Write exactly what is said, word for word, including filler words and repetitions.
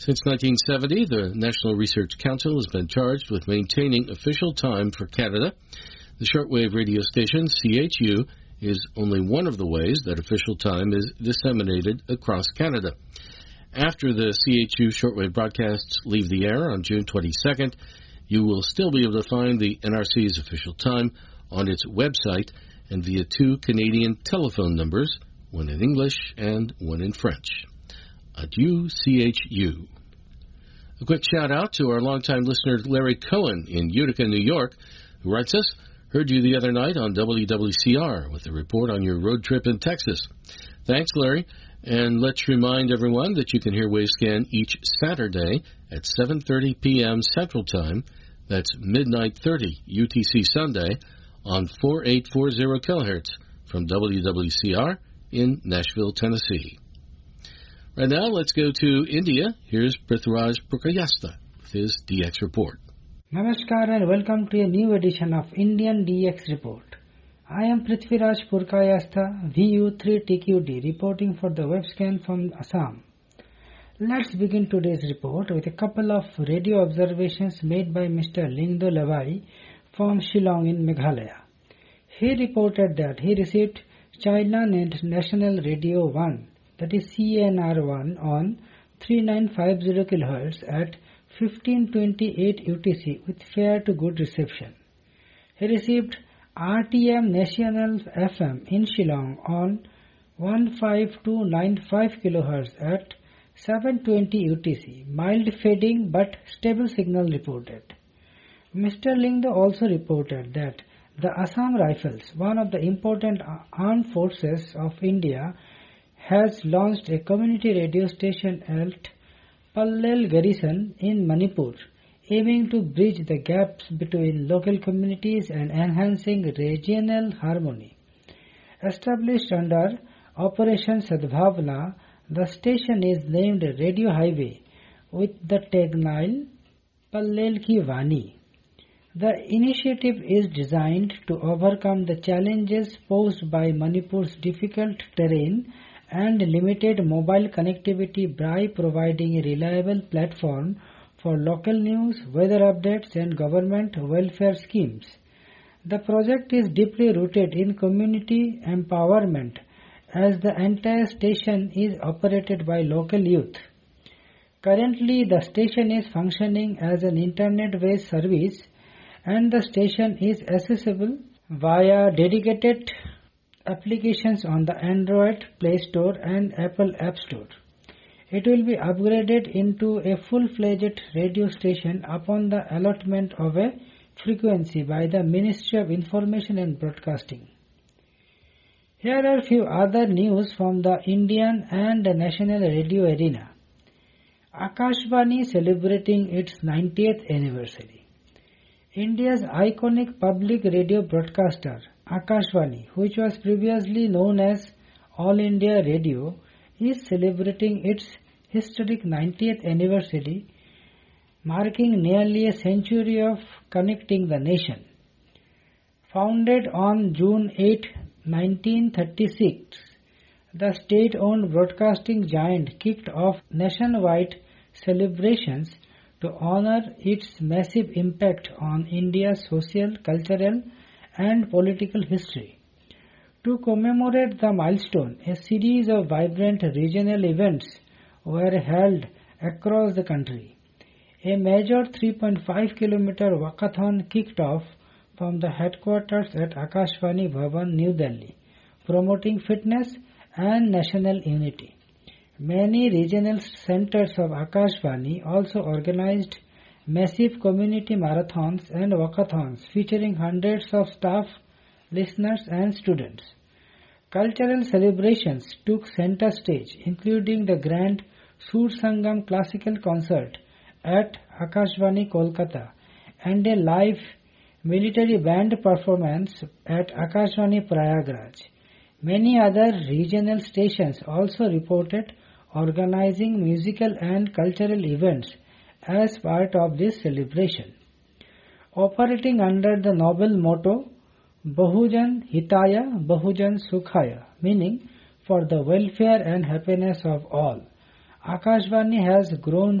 Since nineteen seventy, the National Research Council has been charged with maintaining official time for Canada. The shortwave radio station, C H U, is only one of the ways that official time is disseminated across Canada. After the C H U shortwave broadcasts leave the air on June twenty-second, you will still be able to find the N R C's official time on its website and via two Canadian telephone numbers, one in English and one in French. Adieu, C H U. A quick shout-out to our longtime listener Larry Cohen in Utica, New York, who writes us, "Heard you the other night on W W C R with a report on your road trip in Texas." Thanks, Larry. And let's remind everyone that you can hear Wavescan each Saturday at seven thirty p.m. Central Time. That's midnight thirty U T C Sunday on forty-eight forty kilohertz from W W C R in Nashville, Tennessee. Right now, let's go to India. Here's Prithviraj Purkayastha with his D X report. Namaskar and welcome to a new edition of Indian D X report. I am Prithviraj Purkayastha, V U three T Q D, reporting for the Wavescan from Assam. Let's begin today's report with a couple of radio observations made by Mister Lingdo Lawai from Shillong in Meghalaya. He reported that he received China National Radio one, that is C N R one, on thirty-nine fifty kilohertz at fifteen twenty-eight U T C with fair to good reception. He received R T M National F M in Shillong on fifteen two ninety-five kilohertz at seven twenty U T C, mild fading but stable signal reported. Mister Lingdo also reported that the Assam Rifles, one of the important armed forces of India, has launched a community radio station at Pallel Garrison in Manipur, aiming to bridge the gaps between local communities and enhancing regional harmony. Established under Operation Sadbhavna, the station is named Radio Highway with the tagline Pallel Ki Vani. The initiative is designed to overcome the challenges posed by Manipur's difficult terrain and limited mobile connectivity by providing a reliable platform for local news, weather updates and government welfare schemes. The project is deeply rooted in community empowerment as the entire station is operated by local youth. Currently, the station is functioning as an internet-based service and the station is accessible via dedicated applications on the Android Play Store and Apple App Store. It will be upgraded into a full-fledged radio station upon the allotment of a frequency by the Ministry of Information and Broadcasting. Here are a few other news from the Indian and national radio arena. Akashvani celebrating its ninetieth anniversary. India's iconic public radio broadcaster, Akashvani, which was previously known as All India Radio, is celebrating its historic ninetieth anniversary, marking nearly a century of connecting the nation. Founded on June eighth, nineteen thirty-six, the state-owned broadcasting giant kicked off nationwide celebrations to honor its massive impact on India's social, cultural, and political history. To commemorate the milestone, a series of vibrant regional events were held across the country. A major three point five kilometer walkathon kicked off from the headquarters at Akashvani Bhavan, New Delhi, promoting fitness and national unity. Many regional centers of Akashvani also organized massive community marathons and walkathons featuring hundreds of staff, listeners and students. Cultural celebrations took center stage, including the grand Sur Sangam classical concert at Akashvani, Kolkata, and a live military band performance at Akashvani, Prayagraj. Many other regional stations also reported organizing musical and cultural events as part of this celebration. Operating under the noble motto Bahujan Hitaya, Bahujan Sukhaya, meaning for the welfare and happiness of all, Akashvani has grown